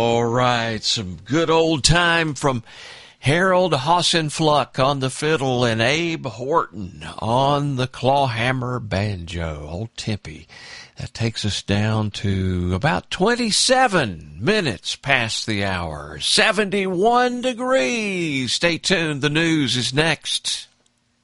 All right, some good old time from Harold Hassenfluck on the fiddle and Abe Horton on the clawhammer banjo. Old Tempe. That takes us down to about 27 minutes past the hour. 71 degrees. Stay tuned. The news is next.